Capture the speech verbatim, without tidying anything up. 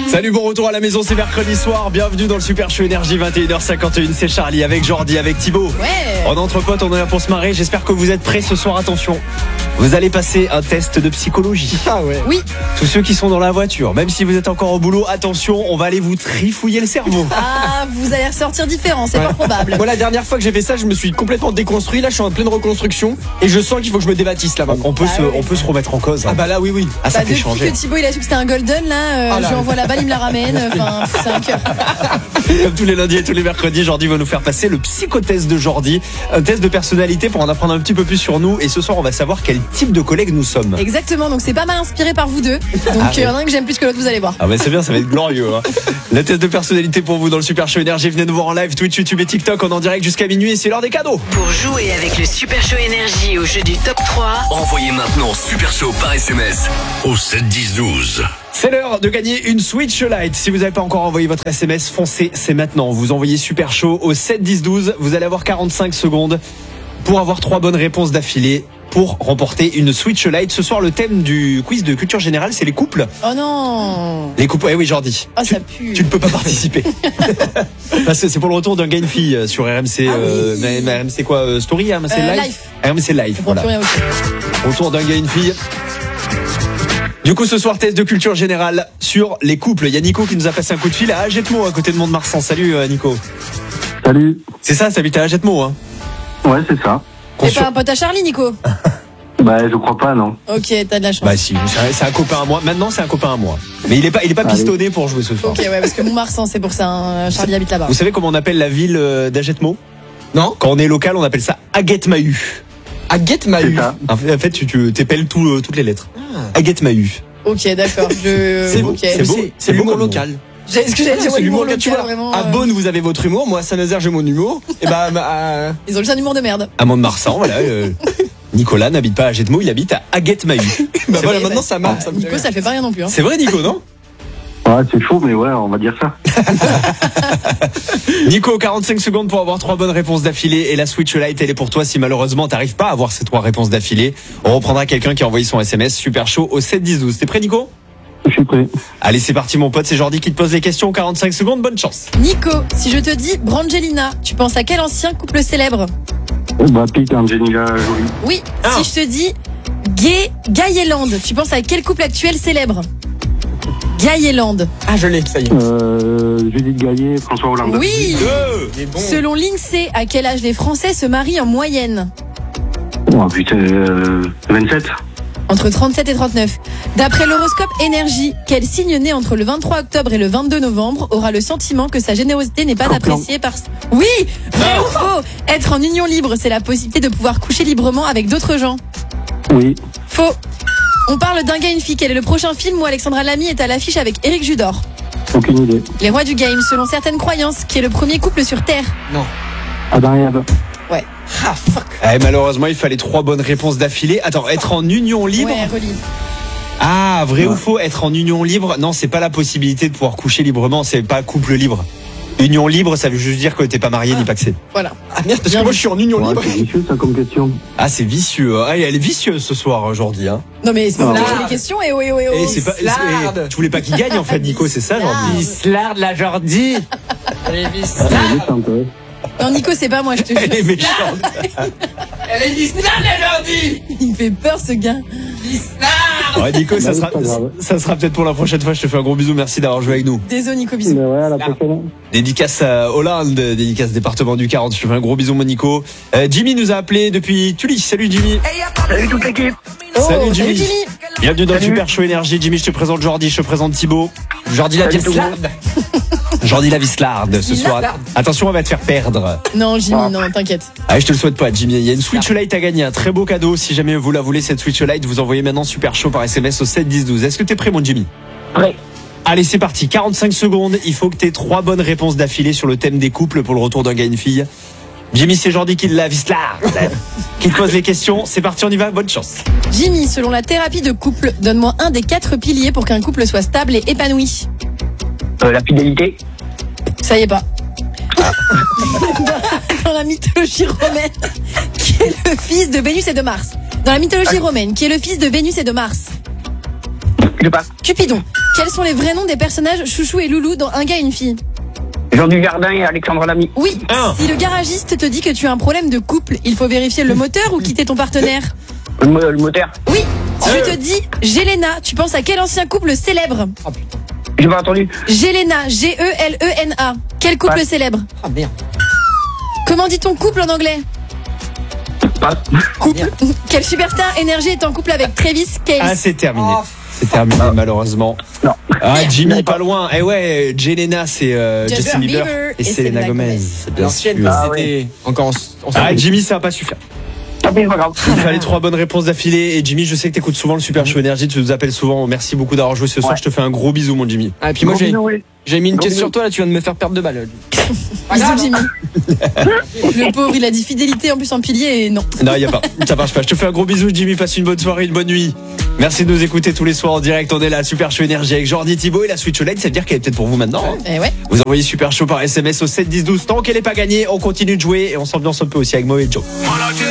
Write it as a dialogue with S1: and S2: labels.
S1: Salut, bon retour à la maison, c'est mercredi soir. Bienvenue dans le Super Show Énergie, vingt et une heures cinquante et un. C'est Charlie avec Jordi, avec Thibaut.
S2: Ouais.
S1: En entre potes, on est là pour se marrer. J'espère que vous êtes prêts ce soir. Attention, vous allez passer un test de psychologie.
S3: Ah ouais.
S2: Oui.
S1: Tous ceux qui sont dans la voiture, même si vous êtes encore au boulot, attention, on va aller vous trifouiller le cerveau.
S2: Ah, vous allez ressortir différent, c'est pas probable.
S3: Moi, la dernière fois que j'ai fait ça, je me suis complètement déconstruit. Là, je suis en pleine reconstruction et je sens qu'il faut que je me débâtisse là maintenant.
S1: On peut,
S2: Ah
S1: se,
S2: oui.
S1: on peut se remettre en cause.
S3: Ah bah là, oui, oui.
S1: Ah, ça
S2: Bah,
S1: fait
S2: depuis
S1: changer.
S2: que Thibaut il a su que c'était un golden là, euh,
S3: Ah là.
S2: je lui envoie la balle, il me la ramène. Enfin, c'est un cœur.
S1: Comme tous les lundis et tous les mercredis, Jordi va nous faire passer le psychotest de Jordi. Un test de personnalité pour en apprendre un petit peu plus sur nous. Et ce soir, on va savoir quel type de collègue nous sommes.
S2: Exactement, donc c'est pas mal inspiré par vous deux. Donc
S1: Ah
S2: il y en
S1: ouais.
S2: a un que j'aime plus que l'autre, vous allez voir.
S1: Ah bah c'est bien, ça va être glorieux. Hein. Le test de personnalité pour vous dans le Super Show Énergie. Venez nous voir en live, Twitch, YouTube et TikTok. On est en direct jusqu'à minuit et c'est l'heure des cadeaux.
S4: Pour jouer avec le Super Show Énergie au jeu du top trois,
S5: Envoyez maintenant Super Show par S M S au sept dix douze.
S1: C'est l'heure de gagner une Switch Lite. Si vous n'avez pas encore envoyé votre S M S, foncez, c'est maintenant. Vous envoyez Super Show au sept dix douze. Vous allez avoir quarante-cinq secondes pour avoir trois bonnes réponses d'affilée pour remporter une Switch Lite. Ce soir, le thème du quiz de culture générale, c'est les couples.
S2: Oh non.
S1: Les couples, eh oui Jordi.
S2: Oh,
S1: tu,
S2: ça pue.
S1: tu ne peux pas participer. Parce que c'est pour le retour d'un gars et une fille sur R M C.
S2: Ah oui.
S1: euh, mais- mais R M C quoi euh, Story, R M C
S2: Euh,
S1: Live.
S2: Live.
S1: R M C Live,
S2: Je comprends
S1: voilà.
S2: plus rien aussi.
S1: Retour d'un gars et une fille. Du coup, ce soir, test de culture générale sur les couples. Il y a Nico qui nous a passé un coup de fil à Agetmo, à côté de Mont-de-Marsan. Salut euh, Nico.
S6: Salut.
S1: C'est ça, ça habite à Agetmo, hein.
S6: Ouais, c'est ça.
S2: T'es
S1: Conscient-
S2: pas un pote à Charlie, Nico?
S6: Bah, je crois pas, non.
S2: Ok, t'as de la chance.
S1: Bah si, c'est un- c'est un copain à moi. Maintenant, c'est un copain à moi. Mais il est pas, il est pas
S6: Allez.
S1: pistonné pour jouer ce soir.
S2: Ok, ouais, parce que Montmarsan, c'est pour ça. hein. Charlie habite là-bas.
S1: Vous savez comment on appelle la ville euh, d'Agetmo?
S3: Non.
S1: Quand on est local, on appelle ça Aguette-Mahu.
S3: Aguette
S6: C'est
S3: Mahu.
S6: ça.
S1: En fait, en fait, tu, tu t'épelles tout, euh, toutes les lettres. Aguette-Mahu.
S2: Ok, d'accord. Je.
S1: C'est beau,
S2: ok.
S1: c'est beau.
S3: C'est
S1: C'est
S3: l'humour
S1: beau comme
S3: local.
S2: J'ai- Est-ce que j'allais dire
S3: C'est
S2: ouais,
S3: l'humour
S2: l'humour
S3: que tu
S2: local,
S3: vois.
S2: vraiment
S3: À
S2: euh,
S3: Beaune, vous avez votre humour. Moi, à Saint-Nazaire, j'ai mon humour. Et bah, bah,
S2: Ils ont juste un humour de merde.
S1: À Mont-de-Marsan, voilà. euh, Nicolas n'habite pas à Agetmo, il habite à Aguette-Mahu.
S3: bah voilà,
S2: vrai,
S3: maintenant
S2: bah,
S3: ça marche. ça me fait
S2: Nico,
S3: rire.
S2: ça fait pas rien non plus. Hein.
S1: C'est vrai, Nico, non?
S6: Ouais, c'est chaud, mais ouais, on va dire ça.
S1: Nico, quarante-cinq secondes pour avoir trois bonnes réponses d'affilée et la Switch Lite, elle est pour toi. Si malheureusement t'arrives pas à avoir ces trois réponses d'affilée, on reprendra quelqu'un qui a envoyé son S M S Super Chaud au sept dix douze. T'es prêt, Nico?
S6: Je suis prêt.
S1: Allez, c'est parti, mon pote. C'est Jordi qui te pose les questions. quarante-cinq secondes, bonne chance.
S2: Nico, si je te dis Brangelina, tu penses à quel ancien couple célèbre?
S6: Bah, Pete, Angelina Jolie.
S2: Oui.
S1: Ah.
S2: Si je te dis Gay Gayeland, tu penses à quel couple actuel célèbre? Gayeland.
S3: Ah, je l'ai, ça y est.
S6: Euh, Judith Gaillet, François Hollande.
S2: Oui.
S1: Deux.
S3: Il est bon.
S2: Selon l'INSEE, à quel âge les Français se marient en moyenne?
S6: Oh putain, euh, vingt-sept.
S2: Entre trente-sept et trente-neuf. D'après l'horoscope Énergie, quel signe né entre le vingt-trois octobre et le vingt-deux novembre aura le sentiment que sa générosité n'est pas
S6: Scorpion.
S2: appréciée par... Oui. Vrai ou faux? Être en union libre, c'est la possibilité de pouvoir coucher librement avec d'autres gens.
S6: Oui.
S2: Faux. On parle d'un gars et une fille. Quel est le prochain film où Alexandra Lamy est à l'affiche avec Éric Judor?
S6: Aucune idée.
S2: Les rois du game, selon certaines croyances, qui est le premier couple sur Terre?
S6: Adam et Ève.
S2: Ouais.
S3: Ah, fuck.
S1: Eh, malheureusement, il fallait trois bonnes réponses d'affilée. Attends, être en union libre.
S2: Ouais, relis.
S1: Ah, vrai
S6: Ouais.
S1: ou faux? Être en union libre? Non, c'est pas la possibilité de pouvoir coucher librement. C'est pas couple libre. Union libre, ça veut juste dire que t'es pas marié ni paxé.
S2: Voilà.
S3: Ah merde, parce
S2: Bien
S3: que moi
S2: vu.
S3: je suis en union
S6: Ouais,
S3: libre.
S6: c'est vicieux, ça, comme question.
S1: Ah, c'est vicieux. Ah, elle est vicieuse ce soir aujourd'hui, hein.
S2: Non mais c'est pas
S6: Ah,
S2: pour
S6: ouais.
S2: poser les questions. Et oh, et oh, et oh.
S1: Et c'est pas.
S3: Vislarde.
S1: et- Tu voulais pas qu'il gagne en fait, Nico, c'est ça, Jordi?
S3: Vislarde, la Jordi. Elle est
S6: Elle est
S3: vislarde.
S6: méchante, ouais.
S2: Non Nico, c'est pas moi, je te
S1: Elle est
S2: jure.
S1: méchante.
S3: Elle est vislarde, la Jordi.
S2: Il me fait peur ce gars.
S3: Vislarde.
S1: Ouais, Nico, ça
S6: Bah,
S1: sera,
S6: c'est pas grave.
S1: ça sera peut-être pour la prochaine fois. Je te fais un gros bisou. Merci d'avoir joué avec nous.
S2: Désolé Nico, bisous.
S6: Mais ouais, à la prochaine.
S1: Dédicace à Hollande, dédicace département du quarante. Je te fais un gros bisou, mon Nico. Euh, Jimmy nous a appelé depuis Tully. Salut, Jimmy.
S6: Salut toute l'équipe.
S2: Oh,
S1: Salut, Jimmy.
S2: Jimmy.
S1: Bienvenue dans le
S6: Salut.
S1: Super Show Énergie. Jimmy, je te présente Jordi, je te présente Thibaut. Jordi la
S6: Salut tout le
S1: Vislarde. Jordi la Vislarde ce soir. Attention, on va te faire perdre.
S2: Non Jimmy, non, t'inquiète.
S1: Ah, je te le souhaite pas, Jimmy. Il y a une Switch Lite à gagner, un très beau cadeau. Si jamais vous la voulez, cette Switch Lite, vous envoyez maintenant Super Show par S M S au sept dix douze. Est-ce que t'es prêt, mon Jimmy?
S6: Prêt.
S1: Allez, c'est parti. quarante-cinq secondes. Il faut que t'aies trois bonnes réponses d'affilée sur le thème des couples pour le retour d'un gars et une fille. Jimmy, c'est Jordi qui l'a Vislarde. Qui te pose les questions. C'est parti, on y va. Bonne chance.
S2: Jimmy, selon la thérapie de couple, donne-moi un des quatre piliers pour qu'un couple soit stable et épanoui.
S6: Euh, la fidélité.
S2: Ça y est pas. Dans la mythologie romaine, qui est le fils de Vénus et de Mars. Dans la mythologie romaine, qui est le fils de Vénus et de Mars.
S6: Je passe.
S2: Cupidon. Quels sont les vrais noms des personnages Chouchou et Loulou dans Un gars, une fille?
S6: Jean Dujardin et Alexandre Lamy.
S2: Oui.
S1: Un.
S2: Si le garagiste te dit que tu as un problème de couple, il faut vérifier le moteur ou quitter ton partenaire?
S6: Le, mo- le moteur.
S2: Oui. Si je te dis Gélena, tu penses à quel ancien couple célèbre?
S6: J'ai pas entendu.
S2: Gélena, G E L E N A. Quel couple
S6: Passe.
S2: célèbre?
S3: Ah merde.
S2: Comment dit-on couple en anglais?
S6: Passe.
S2: Couple. Quel superstar énergie est en couple avec Travis Kelce?
S1: Ah, c'est terminé.
S3: Oh,
S1: C'est terminé, malheureusement.
S6: Non.
S1: Ah, Jimmy, pas loin. Eh ouais, Jelena, c'est euh,
S2: Justin
S1: Justin Bieber,
S2: Bieber
S1: et,
S2: et
S1: Selena
S2: Selena
S1: Gomez.
S2: Gomez.
S1: C'est bien
S3: L'ancienne,
S1: sûr.
S6: Ah,
S3: c'était encore en, en
S1: Ah, Jimmy, ça va pas suffire.
S6: Tant pis, c'est pas grave.
S1: Il fallait trois bonnes réponses d'affilée. Et Jimmy, je sais que t'écoutes souvent le Super Show Énergie, tu nous appelles souvent. Merci beaucoup d'avoir joué ce soir.
S6: Ouais.
S1: Je te fais un gros bisou, mon Jimmy.
S3: Ah, et puis moi,
S6: Gros
S3: j'ai
S6: bisous, oui.
S3: j'ai mis une
S6: Gros
S3: question
S6: bisous.
S3: sur toi, là, tu viens de me faire perdre de balles.
S2: Bisous Jimmy. Le pauvre, il a dit fidélité en plus en pilier et non.
S1: Non, y a pas. Ça marche pas. Je te fais un gros bisou, Jimmy. Passe une bonne soirée, une bonne nuit. Merci de nous écouter tous les soirs en direct. On est là, Super Show Énergie avec Jordi Thibaut et la Switch O L E D. Ça veut dire qu'elle est peut-être pour vous maintenant. hein.
S2: Eh ouais.
S1: Vous envoyez Super Show par S M S au sept dix douze. Tant qu'elle est pas gagnée, on continue de jouer et on s'ambiance un peu aussi avec Mo et Joe.